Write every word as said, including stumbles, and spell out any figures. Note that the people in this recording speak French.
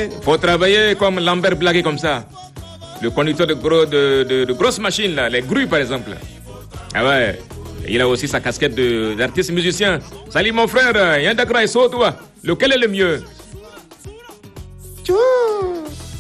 hein. Faut travailler comme Lambert Blaguet comme ça. Le conducteur de, gros, de, de, de grosses machines, là, les grues par exemple. Ah ouais. Et il a aussi sa casquette d'artiste musicien. Salut mon frère, Yandakra et Sotoua. Lequel est le mieux? Tchou.